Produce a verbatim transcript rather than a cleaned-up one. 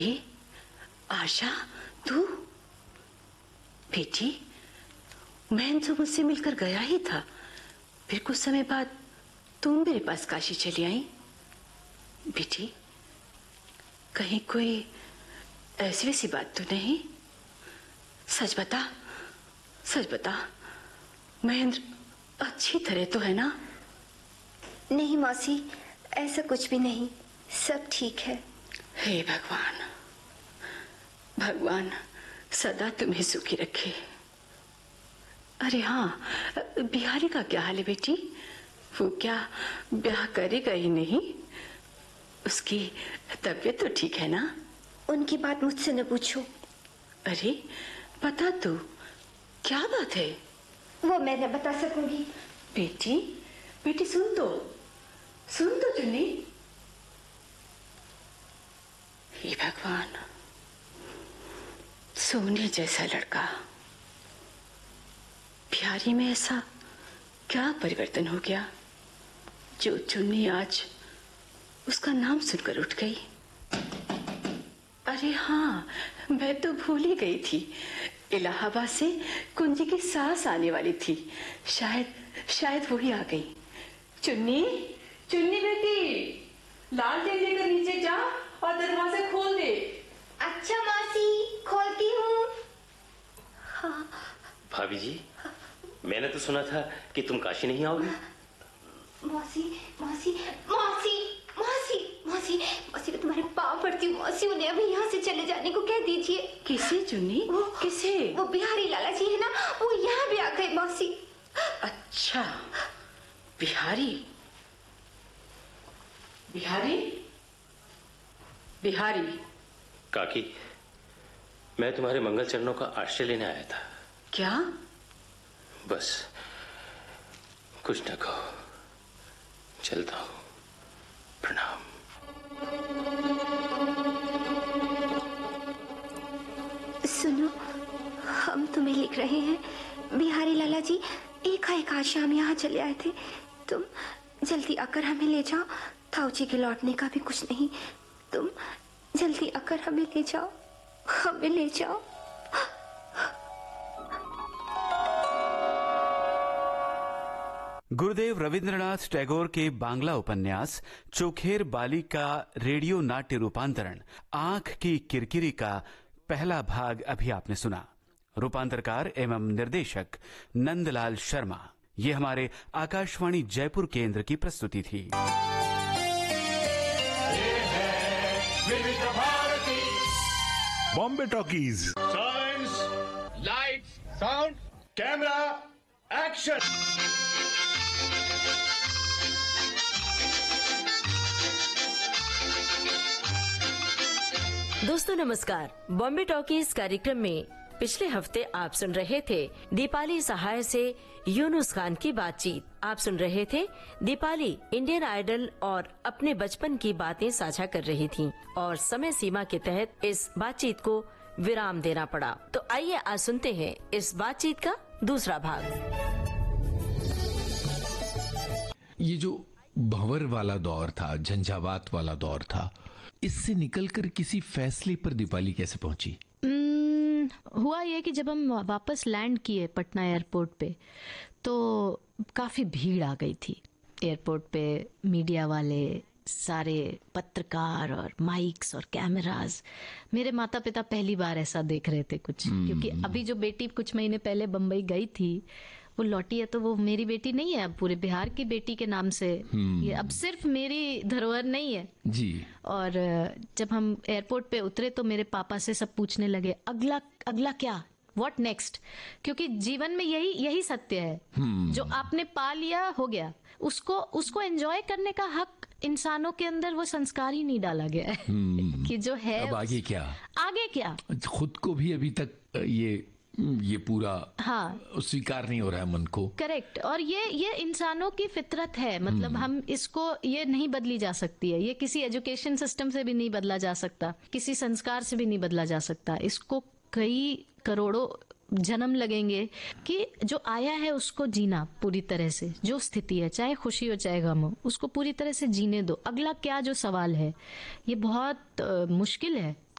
ए, आशा, तू? बेटी, मैं तो मुझसे मिलकर गया ही था, फिर कुछ समय बाद तुम मेरे पास काशी चली आई। बेटी, कहीं कोई ऐसी वैसी बात तो नहीं? सच बता, सच बता, महेंद्र अच्छी तरह तो है ना? नहीं मौसी, ऐसा कुछ भी नहीं, सब ठीक है। हे भगवान, भगवान सदा तुम्हें सुखी रखे। अरे हाँ, बिहारी का क्या हाल है बेटी? वो क्या ब्याह करेगा ही नहीं? उसकी तबीयत तो ठीक है ना? उनकी बात मुझसे न पूछो। अरे बता तो, क्या बात है? वो मैं न बता सकूंगी। बेटी, बेटी सुन तो, सुन तो चुन्नी। हे भगवान, सोने जैसा लड़का, बिहारी में ऐसा क्या परिवर्तन हो गया जो चुन्नी आज उसका नाम सुनकर उठ गई? अरे हाँ, मैं तो भूल ही गई थी, इलाहाबाद से कुंजी की सास आने वाली थी, शायद शायद वही आ गई। चुन्नी, चुन्नी बेटी, लालटेन लेकर नीचे जा और दरवाजा खोल दे। अच्छा मौसी, खोलती हूँ। हाँ। भाभी जी, मैंने तो सुना था कि तुम काशी नहीं आओगी। मौसी, मौसी, मौसी, मौसी, मौसी, मौसी, मैं तुम्हारे पाँव पड़ती हूँ मौसी, उन्हें अभी यहाँ से चले जाने को कह दीजिए। किसे चुन्नी? वो किसे? वो बिहारी लाला जी है ना, वो यहाँ भी आ गए मौसी। अच्छा, बिहारी, बिहारी, बिहारी। काकी, मैं तुम्हारे मंगल चरणों का आश्रय लेने आया था। क्या? बस कुछ न कहो, चलता हूं, प्रणाम। सुनो, हम तुम्हें लिख रहे हैं। बिहारी लाला जी एकाएक आज शाम यहाँ चले आए थे। तुम जल्दी आकर हमें ले जाओ। ताऊ जी के लौटने का भी कुछ नहीं, तुम जल्दी आकर हमें ले जाओ, हमें ले जाओ। गुरुदेव रविंद्रनाथ टैगोर के बांग्ला उपन्यास चोखेर बाली का रेडियो नाट्य रूपांतरण आंख की किरकिरी का पहला भाग अभी आपने सुना। रूपांतरकार एवं निर्देशक नंदलाल शर्मा। ये हमारे आकाशवाणी जयपुर केंद्र की प्रस्तुति थी। Bombay talkies. Science, lights, sound, camera, action. दोस्तों नमस्कार। बॉम्बे टॉकीज कार्यक्रम में पिछले हफ्ते आप सुन रहे थे दीपाली सहाय से यूनुस खान की बातचीत। आप सुन रहे थे दीपाली इंडियन आइडल और अपने बचपन की बातें साझा कर रही थीं और समय सीमा के तहत इस बातचीत को विराम देना पड़ा। तो आइए आज सुनते हैं इस बातचीत का दूसरा भाग। ये जो भंवर वाला दौर था, झंझावात वाला दौर था, इससे निकलकर किसी फैसले पर दीपाली कैसे पहुंची? हुआ ये कि जब हम वापस लैंड किए पटना एयरपोर्ट पे तो काफ़ी भीड़ आ गई थी एयरपोर्ट पे। मीडिया वाले, सारे पत्रकार और माइक्स और कैमरास। मेरे माता पिता पहली बार ऐसा देख रहे थे कुछ, क्योंकि अभी जो बेटी कुछ महीने पहले बम्बई गई थी वो लौटी है, तो वो मेरी बेटी नहीं है, अब पूरे बिहार की बेटी के नाम से ये अब सिर्फ मेरी धरोहर नहीं है जी। और जब हम एयरपोर्ट पे उतरे तो मेरे पापा से सब पूछने लगे, अगला अगला क्या, व्हाट नेक्स्ट? क्योंकि जीवन में यही यही सत्य है, जो आपने पा लिया हो गया, उसको उसको एंजॉय करने का हक इंसानों के अंदर वो संस्कार ही नहीं डाला गया है कि जो है अब आगे क्या, आगे क्या। खुद को भी अभी तक ये ये पूरा हाँ स्वीकार नहीं हो रहा है मन को। करेक्ट। और ये ये इंसानों की फितरत है, मतलब हम इसको, ये नहीं बदली जा सकती है, ये किसी एजुकेशन सिस्टम से भी नहीं बदला जा सकता, किसी संस्कार से भी नहीं बदला जा सकता। इसको कई करोड़ों जन्म लगेंगे कि जो आया है उसको जीना पूरी तरह से, जो स्थिति है, चाहे खुशी हो चाहे गम हो, उसको पूरी तरह से जीने दो। अगला क्या जो सवाल है, ये बहुत आ, मुश्किल है।